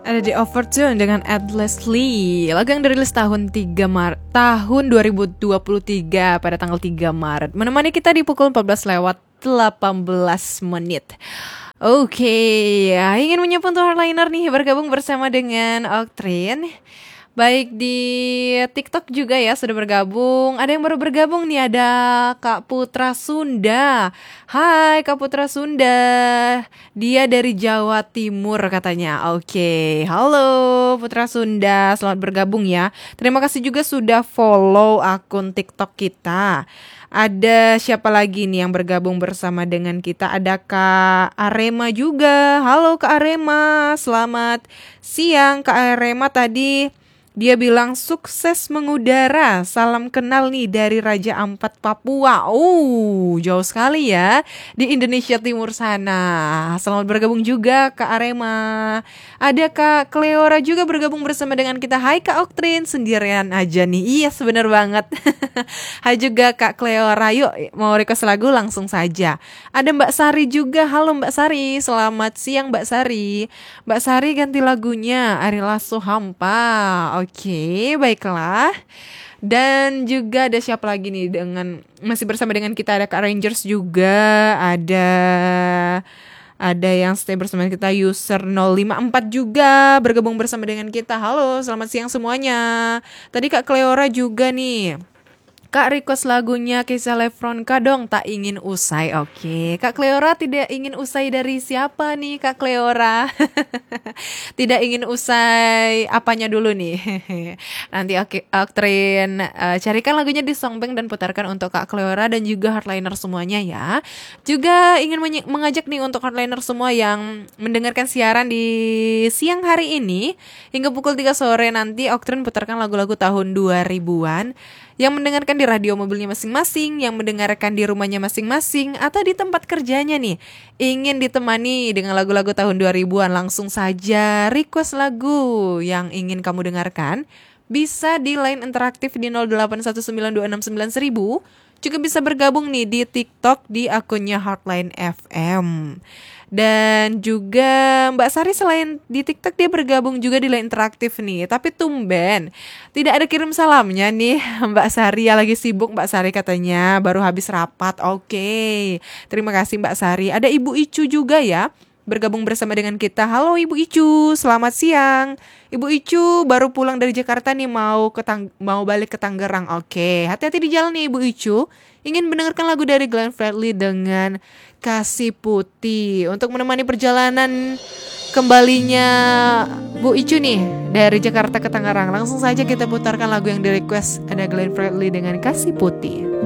Ada di Overtune dengan Ed Leslie, lagu yang dirilis tahun 2023 pada tanggal 3 Maret. Menemani kita di pukul 14 lewat 18 menit. Oke, ingin menyapa untuk hardliner nih bergabung bersama dengan Oktrin. Baik di TikTok juga ya sudah bergabung. Ada yang baru bergabung nih, ada Kak Putra Sunda. Hai Kak Putra Sunda. Dia dari Jawa Timur katanya. Oke, halo Putra Sunda, selamat bergabung ya. Terima kasih juga sudah follow akun TikTok kita. Ada siapa lagi nih yang bergabung bersama dengan kita? Ada Kak Arema juga. Halo Kak Arema, selamat siang Kak Arema. Tadi dia bilang sukses mengudara. Salam kenal nih dari Raja Ampat Papua. Jauh sekali ya di Indonesia Timur sana. Selamat bergabung juga Kak Arema. Ada Kak Kleora juga bergabung bersama dengan kita. Hai Kak Oktrin, sendirian aja nih. Iya bener banget. Hai juga Kak Kleora. Yuk mau request lagu langsung saja. Ada Mbak Sari juga. Halo Mbak Sari, selamat siang Mbak Sari. Mbak Sari ganti lagunya Ari Lasso Hampa. Oke, baiklah. Dan juga ada siapa lagi nih dengan masih bersama dengan kita, ada Kak Rangers juga, ada yang stay bersama kita, user 054 juga bergabung bersama dengan kita. Halo, selamat siang semuanya. Tadi Kak Kleora juga nih. Kak request lagunya Kisah Lefronka dong, Tak Ingin Usai. Oke, Kak Kleora tidak ingin usai dari siapa nih Kak Kleora? Tidak ingin usai apanya dulu nih? Nanti Oktrin carikan lagunya di Songbank dan putarkan untuk Kak Kleora dan juga hardliner semuanya ya. Juga ingin mengajak nih untuk hardliner semua yang mendengarkan siaran di siang hari ini hingga pukul 3 sore nanti Oktrin putarkan lagu-lagu tahun 2000-an yang mendengarkan di radio mobilnya masing-masing, yang mendengarkan di rumahnya masing-masing, atau di tempat kerjanya nih, ingin ditemani dengan lagu-lagu tahun 2000-an, langsung saja request lagu yang ingin kamu dengarkan. Bisa di line interaktif di 0819269000. Juga bisa bergabung nih di TikTok di akunnya Hardline FM. Dan juga Mbak Sari selain di TikTok dia bergabung juga di line interaktif nih. Tapi tumben tidak ada kirim salamnya nih Mbak Sari, ya lagi sibuk Mbak Sari katanya, baru habis rapat. Oke, terima kasih Mbak Sari. Ada Ibu Icu juga ya bergabung bersama dengan kita. Halo Ibu Icu, selamat siang. Ibu Icu baru pulang dari Jakarta nih, mau balik ke Tangerang. Oke, hati-hati di jalan nih Ibu Icu. Ingin mendengarkan lagu dari Glenn Fredly dengan Kasih Putih untuk menemani perjalanan kembalinya Bu Icu nih dari Jakarta ke Tangerang. Langsung saja kita putarkan lagu yang di request, ada Glenn Fredly dengan Kasih Putih.